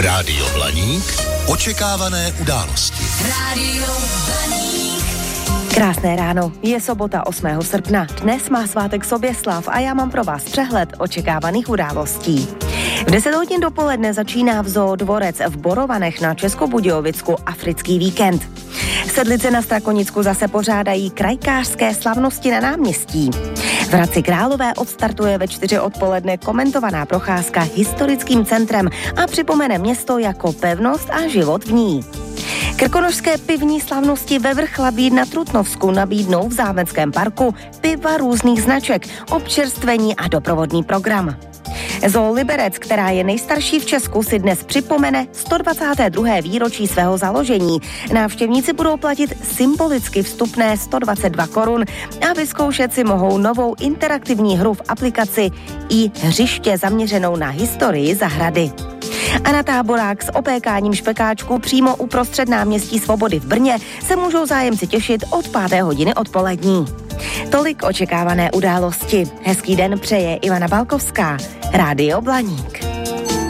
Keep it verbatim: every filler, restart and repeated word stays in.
Rádio Blaník. Očekávané události. Rádio Blaník. Krásné ráno, je sobota osmého srpna. Dnes má svátek Soběslav a já mám pro vás přehled očekávaných událostí. V deset hodin dopoledne začíná v Zoo Dvorec v Borovanech na Českobudějovicku africký víkend. Sedlice na Strakonicku zase pořádají krajkářské slavnosti na náměstí. V Hradci Králové odstartuje ve čtyři odpoledne komentovaná procházka historickým centrem a připomene město jako pevnost a život v ní. Krkonošské pivní slavnosti ve Vrchlabí na Trutnovsku nabídnou v Zámeckém parku piva různých značek, občerstvení a doprovodný program. Zoo Liberec, která je nejstarší v Česku, si dnes připomene sto dvacáté druhé výročí svého založení. Návštěvníci budou platit symbolicky vstupné sto dvacet dva korun a vyzkoušet si mohou novou interaktivní hru v aplikaci i hřiště zaměřenou na historii zahrady. A na táborák s opékáním špekáčků přímo uprostřed náměstí Svobody v Brně se můžou zájemci těšit od páté hodiny odpolední. Tolik očekávané události. Hezký den přeje Ivana Balkovská. Rádio Blaník.